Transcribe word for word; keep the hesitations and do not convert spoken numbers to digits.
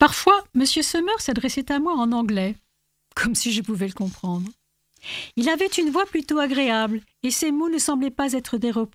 Parfois, M. Summer s'adressait à moi en anglais, comme si je pouvais le comprendre. Il avait une voix plutôt agréable, et ses mots ne semblaient pas être des